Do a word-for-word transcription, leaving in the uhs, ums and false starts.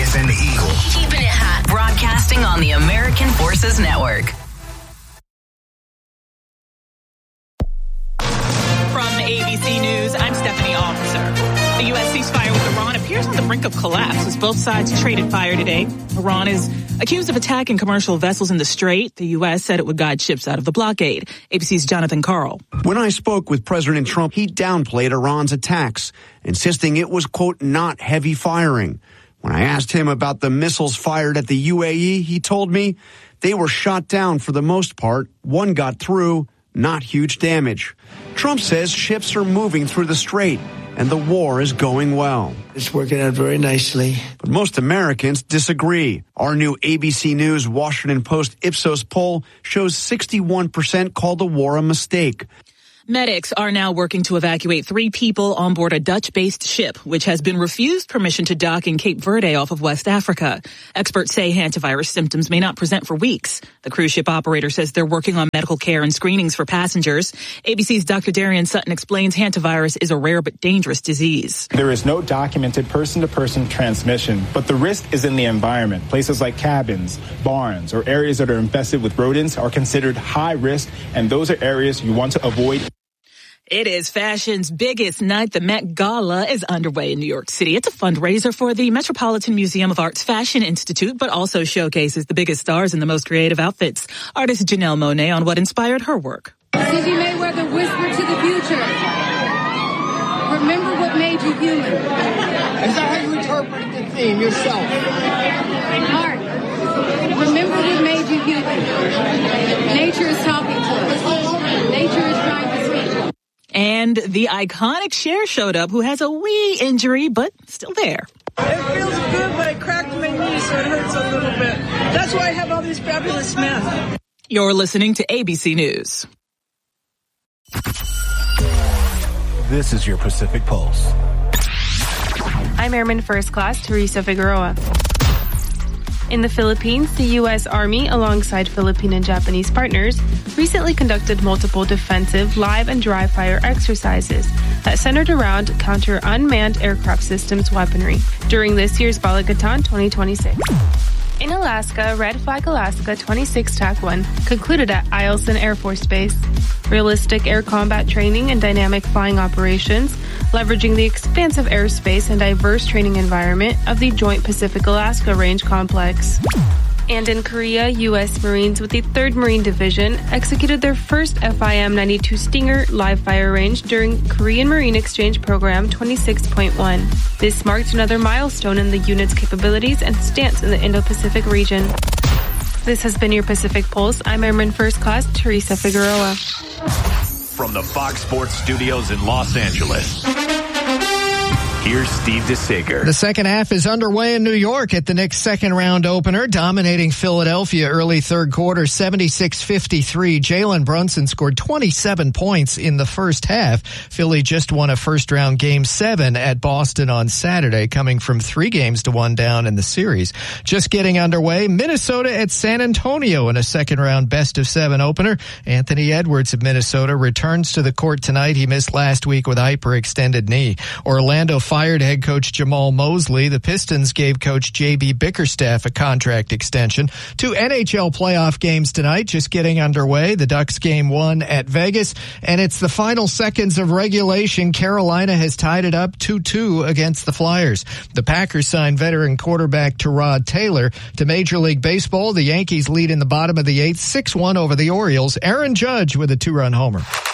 and Eagle. Keeping it hot. Broadcasting on the American Forces Network. From A B C News, I'm Stephanie Officer. The U S ceasefire with Iran appears on the brink of collapse as both sides traded fire today. Iran is accused of attacking commercial vessels in the Strait. The U S said it would guide ships out of the blockade. A B C's Jonathan Karl. When I spoke with President Trump, he downplayed Iran's attacks, insisting it was, quote, not heavy firing. When I asked him about the missiles fired at the U A E, he told me they were shot down for the most part. One got through, not huge damage. Trump says ships are moving through the Strait and the war is going well. It's working out very nicely. But most Americans disagree. Our new A B C News Washington Post Ipsos poll shows sixty-one percent call the war a mistake. Medics are now working to evacuate three people on board a Dutch-based ship, which has been refused permission to dock in Cape Verde off of West Africa. Experts say hantavirus symptoms may not present for weeks. The cruise ship operator says they're working on medical care and screenings for passengers. A B C's Doctor Darian Sutton explains hantavirus is a rare but dangerous disease. There is no documented person-to-person transmission, but the risk is in the environment. Places like cabins, barns, or areas that are infested with rodents are considered high risk, and those are areas you want to avoid. It is fashion's biggest night. The Met Gala is underway in New York City. It's a fundraiser for the Metropolitan Museum of Art's Fashion Institute, but also showcases the biggest stars in the most creative outfits. Artist Janelle Monáe on what inspired her work. Cindy Mayweather whispered to the future. Remember what made you human. Is that how you interpreted the theme yourself? Art. Remember what made you human. Nature is talking to us. Nature is trying to speak. And the iconic Cher showed up, who has a wee injury, but still there. It feels good, but I cracked my knee, so it hurts a little bit. That's why I have all these fabulous masks. You're listening to A B C News. This is your Pacific Pulse. I'm Airman First Class Teresa Figueroa. In the Philippines, the U S Army, alongside Philippine and Japanese partners, recently conducted multiple defensive live and dry fire exercises that centered around counter unmanned aircraft systems weaponry during this year's Balikatan twenty twenty-six. In Alaska, Red Flag Alaska twenty-six T A C one concluded at Eielson Air Force Base. Realistic air combat training and dynamic flying operations, leveraging the expansive airspace and diverse training environment of the Joint Pacific-Alaska Range Complex. And in Korea, U S Marines with the third Marine Division executed their first F I M ninety-two Stinger live fire range during Korean Marine Exchange Program twenty-six point one. This marked another milestone in the unit's capabilities and stance in the Indo-Pacific region. This has been your Pacific Pulse. I'm Airman First Class Teresa Figueroa. From the Fox Sports Studios in Los Angeles, here's Steve DeSager. The second half is underway in New York at the Knicks' second round opener, dominating Philadelphia early third quarter, seventy-six fifty-three. Jalen Brunson scored twenty-seven points in the first half. Philly just won a first round game seven at Boston on Saturday, coming from three games to one down in the series. Just getting underway, Minnesota at San Antonio in a second round best of seven opener. Anthony Edwards of Minnesota returns to the court tonight. He missed last week with a hyperextended knee. Orlando fired head coach Jamal Mosley. The Pistons gave coach J B Bickerstaff a contract extension. Two N H L playoff games tonight, just getting underway. The Ducks game one at Vegas, and it's the final seconds of regulation. Carolina has tied it up two two against the Flyers. The Packers signed veteran quarterback Tyrod Taylor to Major League Baseball. The Yankees lead in the bottom of the eighth, six one over the Orioles. Aaron Judge with a two-run homer.